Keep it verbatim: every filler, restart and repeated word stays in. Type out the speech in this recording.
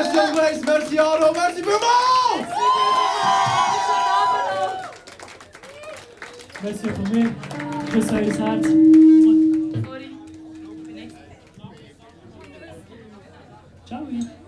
Merci Grace, merci Arno, merci vielmals! Merci von mir. Küsse euer Herz. Sorry. Ciao.